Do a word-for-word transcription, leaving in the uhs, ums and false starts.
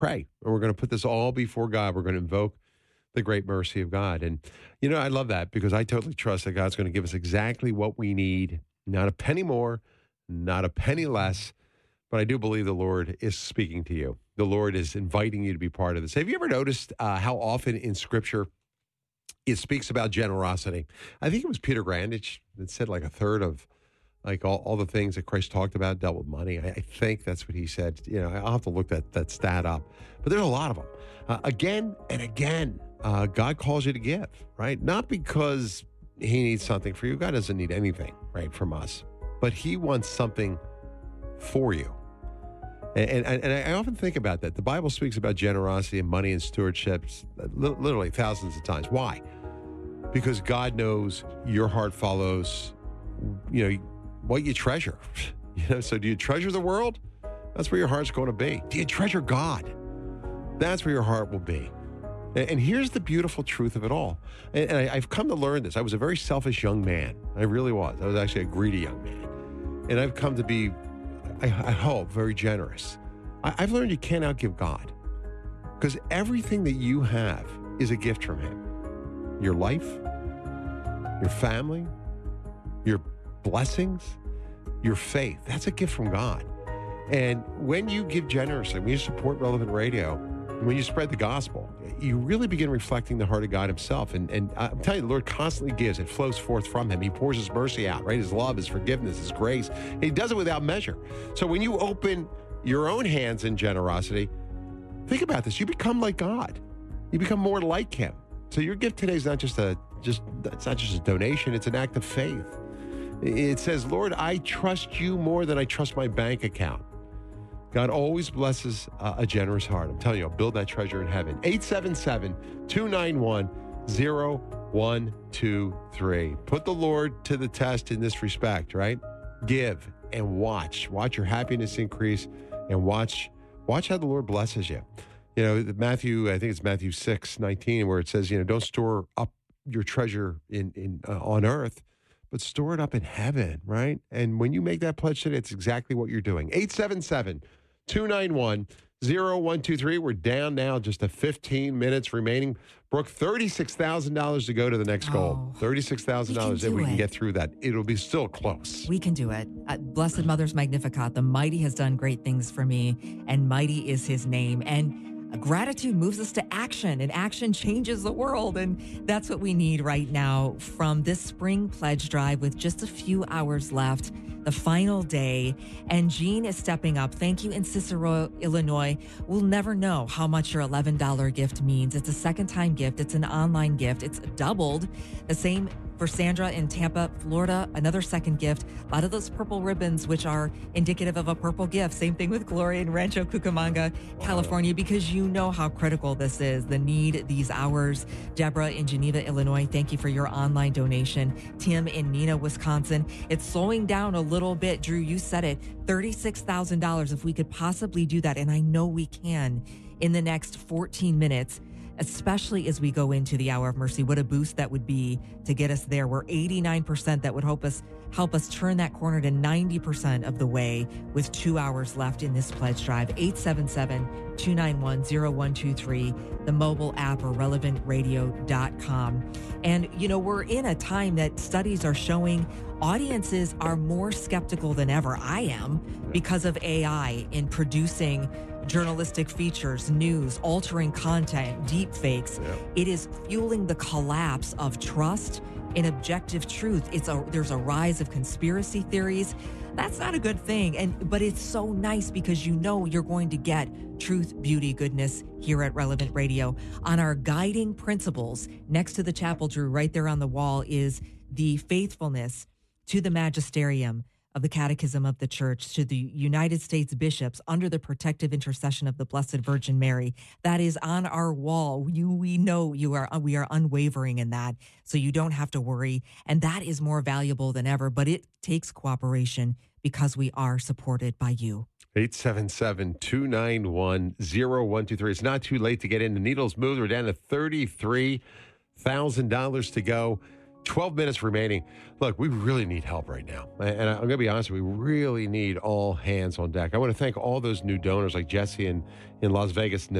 pray. And we're going to put this all before God. We're going to invoke the great mercy of God. And, you know, I love that because I totally trust that God's going to give us exactly what we need, not a penny more, not a penny less. But I do believe the Lord is speaking to you. The Lord is inviting you to be part of this. Have you ever noticed uh, how often in Scripture it speaks about generosity? I think it was Peter Grandich that said like a third of like all, all the things that Christ talked about dealt with money. I, I think that's what he said. You know, I'll have to look that, that stat up. But there's a lot of them. Uh, again and again, uh, God calls you to give, right? Not because he needs something for you. God doesn't need anything, right, from us. But he wants something for you. And, and, and I often think about that. The Bible speaks about generosity and money and stewardship literally thousands of times. Why? Because God knows your heart follows, you know, what you treasure. You know, so do you treasure the world? That's where your heart's going to be. Do you treasure God? That's where your heart will be. And, and here's the beautiful truth of it all. And, and I, I've come to learn this. I was a very selfish young man. I really was. I was actually a greedy young man. And I've come to be, I, I hope, very generous. I, I've learned you can't outgive God because everything that you have is a gift from him. Your life, your family, your blessings, your faith, that's a gift from God. And when you give generously, when you support Relevant Radio, when you spread the gospel, you really begin reflecting the heart of God himself. And, and I'm telling you, the Lord constantly gives. It flows forth from him. He pours his mercy out, right? His love, his forgiveness, his grace. And he does it without measure. So when you open your own hands in generosity, think about this. You become like God. You become more like him. So your gift today is not just a, just, it's not just a donation. It's an act of faith. It says, Lord, I trust you more than I trust my bank account. God always blesses uh, a generous heart. I'm telling you, I'll build that treasure in heaven. eight seven seven, two nine one, zero one two three. Put the Lord to the test in this respect, right? Give and watch. Watch your happiness increase and watch watch how the Lord blesses you. You know, Matthew, I think it's Matthew six nineteen, where it says, you know, don't store up your treasure in, in uh, on earth, but store it up in heaven, right? And when you make that pledge today, it's exactly what you're doing. eight seven seven, two nine one, zero one two three. We're down now, just a fifteen minutes remaining. Brooke, thirty-six thousand dollars to go to the next oh, goal. thirty-six thousand dollars if we can it. get through that. It'll be still close. We can do it. Uh, Blessed Mother's Magnificat, the mighty has done great things for me, and mighty is his name. And gratitude moves us to action, and action changes the world. And that's what we need right now from this spring pledge drive with just a few hours left, the final day. And Jean is stepping up. Thank you in Cicero, Illinois. We'll never know how much your eleven dollars gift means. It's a second time gift. It's an online gift. It's doubled. The same for Sandra in Tampa, Florida, another second gift. A lot of those purple ribbons, which are indicative of a purple gift. Same thing with Gloria in Rancho Cucamonga, California, because you know how critical this is, the need these hours. Deborah in Geneva, Illinois, thank you for your online donation. Tim in Neenah, Wisconsin. It's slowing down a little bit. Drew, you said it, thirty-six thousand dollars. If we could possibly do that, and I know we can in the next fourteen minutes, especially as we go into the hour of mercy. What a boost that would be to get us there. We're eighty-nine percent. That would help us help us turn that corner to ninety percent of the way with two hours left in this pledge drive. eight seven seven, two nine one, zero one two three, the mobile app, or relevant radio dot com. And, you know, we're in a time that studies are showing audiences are more skeptical than ever. I am, because of A I in producing journalistic features, news, altering content, deep fakes. Yeah. It is fueling the collapse of trust in objective truth. It's a there's a rise of conspiracy theories. That's not a good thing. And but it's so nice because you know you're going to get truth, beauty, goodness here at Relevant Radio. On our guiding principles, next to the chapel, Drew, right there on the wall, is the faithfulness to the magisterium of the Catechism of the Church, to the United States bishops under the protective intercession of the Blessed Virgin Mary. That is on our wall. You, we know you are, we are unwavering in that, so you don't have to worry. And that is more valuable than ever, but it takes cooperation because we are supported by you. eight seven seven, two nine one, zero one two three. It's not too late to get in. The needles moved. We're down to thirty-three thousand dollars to go. twelve minutes remaining. Look, we really need help right now. And I'm going to be honest, we really need all hands on deck. I want to thank all those new donors like Jesse in, in Las Vegas,